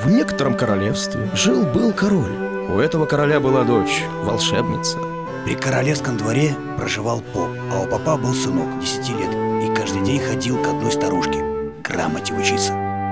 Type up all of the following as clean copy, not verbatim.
В некотором королевстве жил-был король. У этого короля была дочь, волшебница. При королевском дворе проживал поп, а у попа был сынок 10 лет, и каждый день ходил к одной старушке грамоте учиться.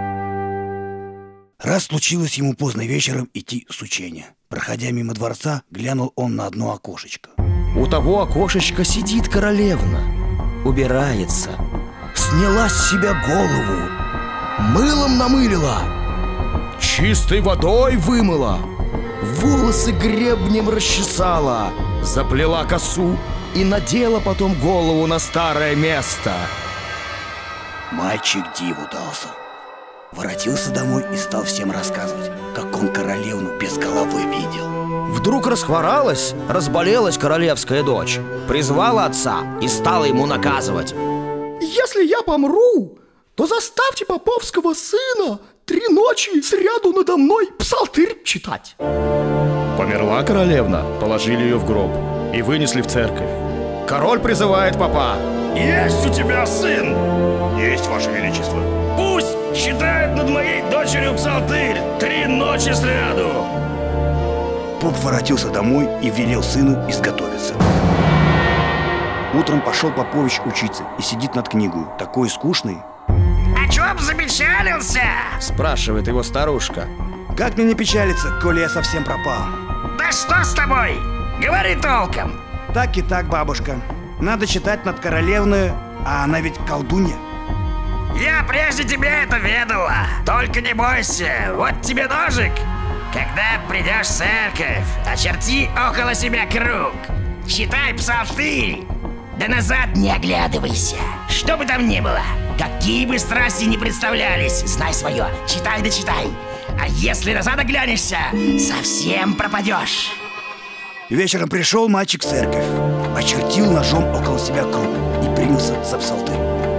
Раз случилось ему поздно вечером идти с учения. Проходя мимо дворца, глянул он на одно окошечко. У того окошечка сидит королевна, убирается, сняла с себя голову, мылом намылила, чистой водой вымыла, волосы гребнем расчесала, заплела косу и надела потом голову на старое место. Мальчик диву дался. Воротился домой и стал всем рассказывать, как он королевну без головы видел. Вдруг расхворалась, разболелась королевская дочь, призвала отца и стала ему наказывать. Если я помру, то заставьте поповского сына 3 ночи сряду надо мной псалтырь читать. Померла королевна, положили ее в гроб и вынесли в церковь. Король призывает попа. Есть у тебя сын? Есть, Ваше Величество. Пусть читает над моей дочерью псалтырь 3 ночи сряду. Поп воротился домой и велел сыну изготовиться. Утром пошел Попович учиться и сидит над книгой, такой скучный. О чем запечалился? Спрашивает его старушка. Как мне не печалиться, коли я совсем пропал? Да что с тобой? Говори толком. Так и так, бабушка. Надо читать над королевной, а она ведь колдунья. Я прежде тебя это ведала. Только не бойся, вот тебе ножик. Когда придешь в церковь, очерти около себя круг. Читай псалтырь, да назад не оглядывайся. Что бы там ни было, какие бы страсти ни представлялись, знай свое, читай да читай. А если назад оглянешься, совсем пропадешь. Вечером пришел мальчик в церковь, очертил ножом около себя круг и принялся за псалтырь.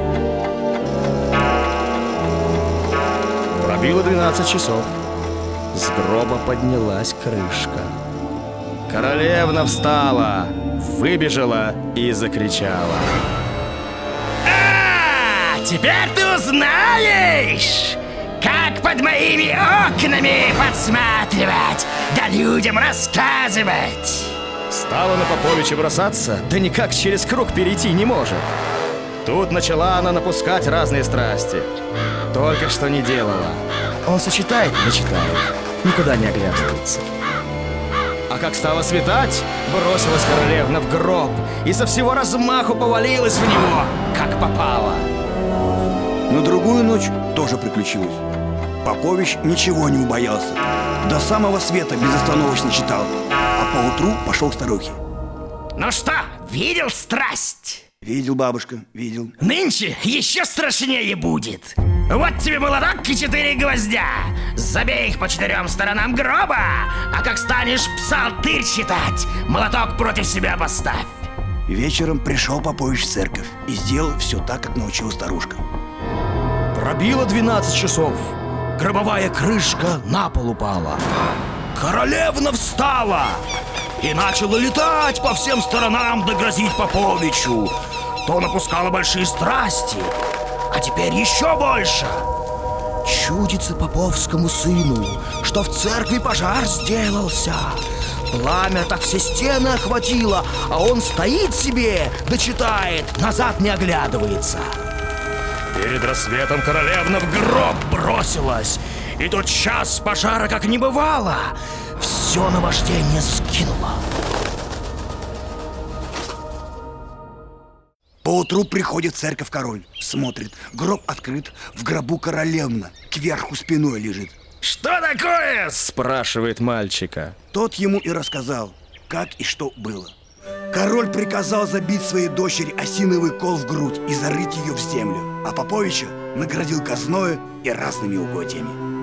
Пробило 12 часов. С гроба поднялась крышка. Королевна встала, выбежала и закричала. Теперь ты узнаешь, как под моими окнами подсматривать, да людям рассказывать. Стала на Поповича бросаться, да никак через круг перейти не может. Тут начала она напускать разные страсти. Только что не делала. Он сочетает, начитает, никуда не оглядывается. А как стало светать, бросилась королевна в гроб и со всего размаху повалилась в него, как попало. На другую ночь тоже приключилось. Попович ничего не убоялся. До самого света безостановочно читал, а поутру пошел к старухе. Ну что, видел страсть? Видел, бабушка, видел. Нынче еще страшнее будет. Вот тебе молоток и 4 гвоздя. Забей их по 4 сторонам гроба. А как станешь псалтырь читать, молоток против себя поставь. Вечером пришел Попович в церковь и сделал все так, как научила старушка. Пробило 12 часов. Гробовая крышка на пол упала. Королевна встала и начала летать по всем сторонам, да грозить Поповичу. То напускала большие страсти, а теперь еще больше. Чудится поповскому сыну, что в церкви пожар сделался. Пламя так все стены охватило, а он стоит себе, да читает, назад не оглядывается. Перед рассветом королевна в гроб бросилась, и тот час пожара как не бывало. Все наваждение скинуло. Поутру приходит в церковь король, смотрит, гроб открыт, в гробу королевна, кверху спиной лежит. Что такое? Спрашивает мальчика. Тот ему и рассказал, как и что было. Король приказал забить своей дочери осиновый кол в грудь и зарыть ее в землю, а Поповича наградил казною и разными угодьями.